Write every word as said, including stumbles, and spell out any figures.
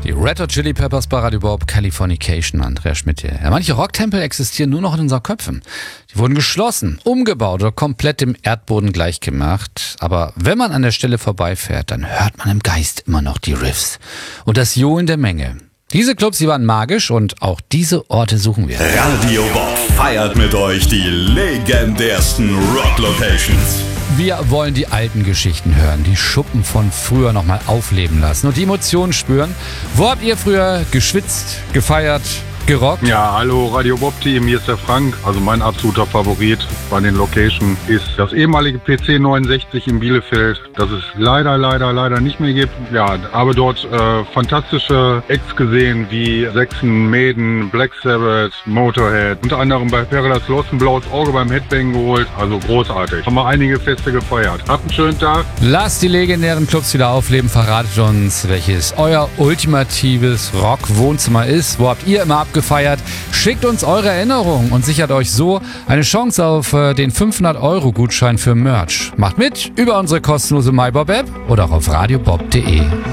Die Red Hot Chili Peppers bei Radio Bob, Californication, Andreas Schmidt hier. Ja, manche Rocktempel existieren nur noch in unseren Köpfen. Die wurden geschlossen, umgebaut oder komplett dem Erdboden gleichgemacht. Aber wenn man an der Stelle vorbeifährt, dann hört man im Geist immer noch die Riffs und das Johlen der Menge. Diese Clubs, die waren magisch und auch diese Orte suchen wir. Radio Bob feiert mit euch die legendärsten Rock-Locations. Wir wollen die alten Geschichten hören, die Schuppen von früher nochmal aufleben lassen und die Emotionen spüren. Wo habt ihr früher geschwitzt, gefeiert, gerockt? Ja, hallo Radio Bob Team, hier ist der Frank. Also mein absoluter Favorit bei den Locations ist das ehemalige P C neunundsechzig in Bielefeld, das es leider, leider, leider nicht mehr gibt. Ja, aber dort äh, fantastische Acts gesehen wie Saxon, Maiden, Black Sabbath, Motorhead. Unter anderem bei Paradise Lost ein blaues Auge beim Headbang geholt. Also großartig. Haben wir einige Feste gefeiert. Habt einen schönen Tag. Lasst die legendären Clubs wieder aufleben. Verratet uns, welches euer ultimatives Rock-Wohnzimmer ist. Wo habt ihr immer abgefeiert? Gefeiert. Schickt uns eure Erinnerungen und sichert euch so eine Chance auf äh, den fünfhundert Euro Gutschein für Merch. Macht mit über unsere kostenlose MyBob-App oder auch auf radiobob punkt de.